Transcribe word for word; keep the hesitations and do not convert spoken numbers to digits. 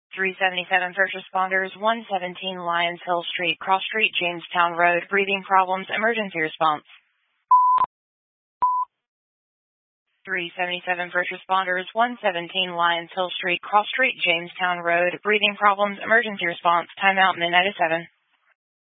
three seventy-seven first responders, one seventeen Lyons Hill Street, Cross Street, Jamestown Road, breathing problems, emergency response. three seventy-seven first responders, one seventeen Lyons Hill Street, Cross Street, Jamestown Road, breathing problems, emergency response, timeout, midnight at seven.